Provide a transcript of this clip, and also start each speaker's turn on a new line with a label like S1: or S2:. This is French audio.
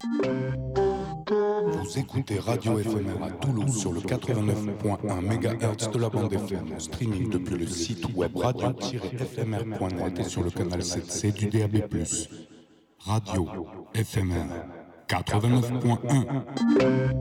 S1: Vous écoutez Radio FMR à Toulouse sur le 89.1 MHz de la bande FM, en streaming depuis le site web radio-fmr.net et sur le canal 7C du DAB+. Radio FMR 89.1